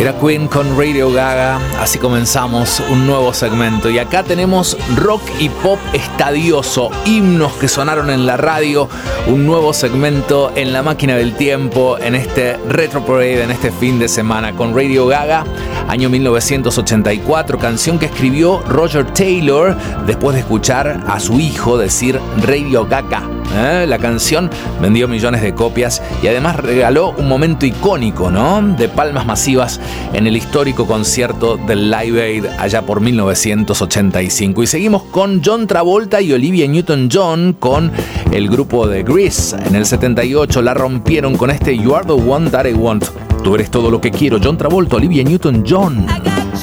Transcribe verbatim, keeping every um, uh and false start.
Doja Queen con Radio Gaga. Así comenzamos un nuevo segmento. Y acá tenemos rock y pop estadioso, himnos que sonaron en la radio. Un nuevo segmento en la máquina del tiempo, en este Retro Parade, en este fin de semana con Radio Gaga. Año mil novecientos ochenta y cuatro, canción que escribió Roger Taylor después de escuchar a su hijo decir Radio Gaga. ¿Eh? La canción vendió millones de copias y además regaló un momento icónico, ¿no?, de palmas masivas en el histórico concierto del Live Aid allá por mil novecientos ochenta y cinco. Y seguimos con John Travolta y Olivia Newton-John con el grupo de Grease. En el setenta y ocho la rompieron con este You Are the One That I Want. Tú eres todo lo que quiero. John Travolta, Olivia Newton-John.